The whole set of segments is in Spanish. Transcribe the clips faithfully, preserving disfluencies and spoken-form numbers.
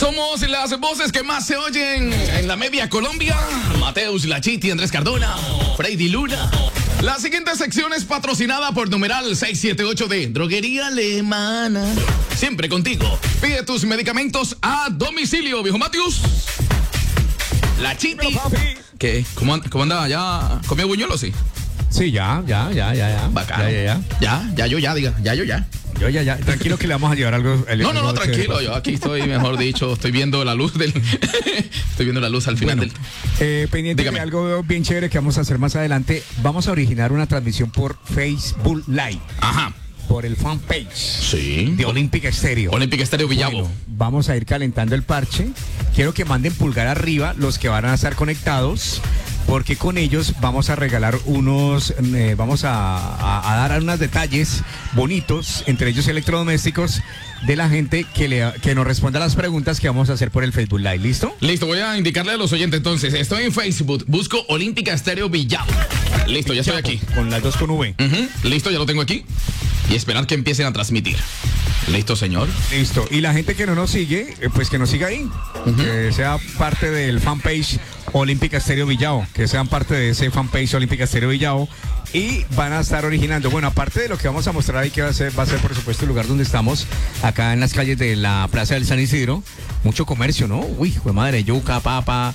Somos las voces que más se oyen en la media Colombia. Mateus, La Chiti, Andrés Cardona, Freddy Luna. La siguiente sección es patrocinada por numeral seiscientos setenta y ocho de Droguería Alemana. Siempre contigo. Pide tus medicamentos a domicilio, viejo Mateus. La Chiti. ¿Qué? ¿Cómo, and- cómo anda? ¿Ya comió buñuelo, sí? Sí, ya, ya, ya, ya, ya. Bacano. Ya, ya, ya. Ya, ya, yo ya, diga. Ya, yo ya. Yo ya, ya. Tranquilo que le vamos a llevar algo. el- No, no, no, algo chévere. tranquilo. Yo aquí estoy, mejor dicho, estoy viendo la luz del... estoy viendo la luz al final Bueno, del... eh, pendiente Dígame. de algo bien chévere que vamos a hacer más adelante. Vamos a originar una transmisión por Facebook Live, Ajá. por el fanpage Sí. de Olímpica Estéreo. Olímpica Estéreo Villavo. Bueno, vamos a ir calentando el parche. Quiero que manden pulgar arriba los que van a estar conectados, porque con ellos vamos a regalar unos, eh, vamos a, a- a dar unos detalles bonitos, entre ellos electrodomésticos, de la gente que, le, que nos responda a las preguntas que vamos a hacer por el Facebook Live. ¿Listo? Listo, voy a indicarle a los oyentes entonces. Estoy en Facebook, busco Olímpica Estéreo Villavo. Listo, ya estoy aquí. Con las dos con V. Ujú, listo, ya lo tengo aquí. Y esperar que empiecen a transmitir. Listo, señor. Listo. Y la gente que no nos sigue, eh, pues que nos siga ahí. Que sea parte del fanpage Olímpica Estéreo Villavo. Que sean parte de ese fanpage Olímpica Estéreo Villavo. Y van a estar originando. Bueno, aparte de lo que vamos a mostrar ahí, que va a ser, va a ser por supuesto el lugar donde estamos, acá en las calles de la Plaza del San Isidro. Mucho comercio, ¿no? Uy, fue madre, yuca, papa,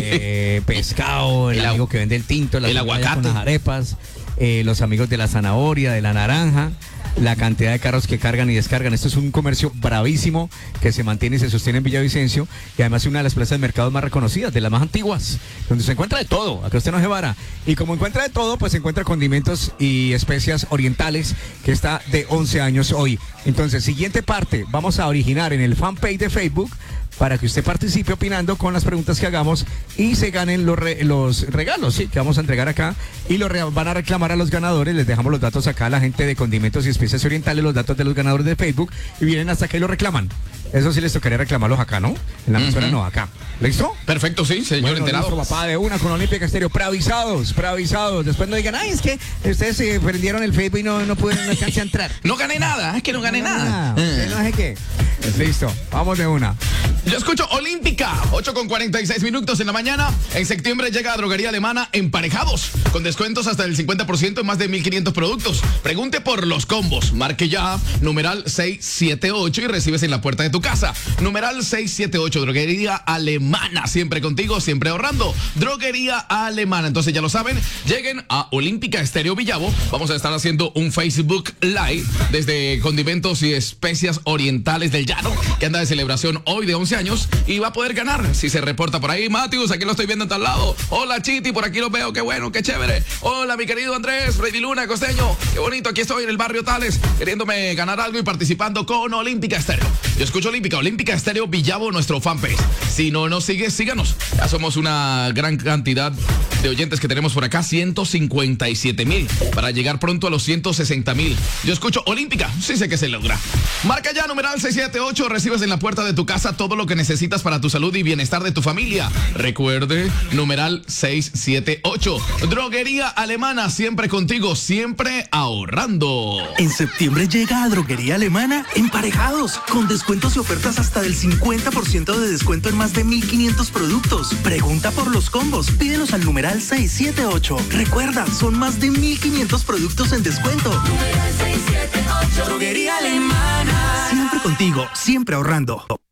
eh, pescado, el, El agu- amigo que vende el tinto, la el señora aguacate. con las arepas, eh, los amigos de la zanahoria, de la naranja, la cantidad de carros que cargan y descargan. Esto es un comercio bravísimo que se mantiene y se sostiene en Villavicencio, y además es una de las plazas de mercado más reconocidas, de las más antiguas, donde se encuentra de todo. Acá usted no se vara. Y como encuentra de todo, pues se encuentra condimentos y especias orientales, que está de once años hoy. Entonces, siguiente parte, vamos a originar en el fanpage de Facebook para que usted participe opinando con las preguntas que hagamos y se ganen los, re- los regalos, sí, que vamos a entregar acá, y lo re- van a reclamar a los ganadores. Les dejamos los datos acá a la gente de Condimentos y Especias Orientales, los datos de los ganadores de Facebook, y vienen hasta acá y lo reclaman. Eso sí les tocaría reclamarlos acá, ¿no? En la emisora no, acá. ¿Listo? Perfecto, sí, señor Bueno, enterado. listo, papá, de una con Olímpica Estéreo, preavisados, preavisados. Después no digan, ay, es que ustedes se prendieron el Facebook y no, no pudieron, no alcancé a entrar. No gané nada, es que no gané nada. Usted no sé qué. Listo, vamos de una. Yo escucho Olímpica, ocho con cuarenta y seis minutos en la mañana. En septiembre llega a Droguería Alemana Emparejados, con descuentos hasta del cincuenta por ciento en más de mil quinientos productos. Pregunte por los combos. Marque ya, numeral seiscientos setenta y ocho y recibes en la puerta de tu casa. Numeral seiscientos setenta y ocho, Droguería Alemana. Siempre contigo, siempre ahorrando. Droguería Alemana. Entonces ya lo saben, lleguen a Olímpica Estéreo Villavo. Vamos a estar haciendo un Facebook Live desde Condimentos y Especias Orientales del Llano, que anda de celebración hoy de once años, y va a poder ganar si se reporta por ahí. Mateus, aquí lo estoy viendo en tal lado. Hola, Chiti, por aquí lo veo, qué bueno, qué chévere. Hola, mi querido Andrés, Freddy Luna, costeño, qué bonito, aquí estoy en el barrio Tales, queriéndome ganar algo y participando con Olímpica Estéreo. Yo escucho Olímpica, Olímpica Estéreo Villavo, nuestro fanpage. Si no nos sigues, síganos. Ya somos una gran cantidad de oyentes que tenemos por acá, ciento cincuenta y siete mil, para llegar pronto a los ciento sesenta mil. Yo escucho Olímpica, sí sé que se logra. Marca ya, numeral seiscientos setenta y ocho, recibes en la puerta de tu casa todo lo que necesitas para tu salud y bienestar de tu familia. Recuerde, numeral seiscientos setenta y ocho. Droguería Alemana, siempre contigo, siempre ahorrando. En septiembre llega a Droguería Alemana Emparejados, con descuentos y ofertas hasta del cincuenta por ciento de descuento en más de mil quinientos productos. Pregunta por los combos, pídelos al numeral seiscientos setenta y ocho. Recuerda, son más de mil quinientos productos en descuento. Droguería Alemana. Siempre contigo, siempre ahorrando.